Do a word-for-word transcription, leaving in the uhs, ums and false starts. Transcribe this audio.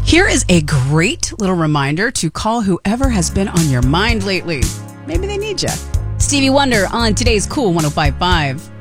Here is a great little reminder to call whoever has been on your mind lately. Maybe they need you. Stevie Wonder on today's Cool one oh five point five.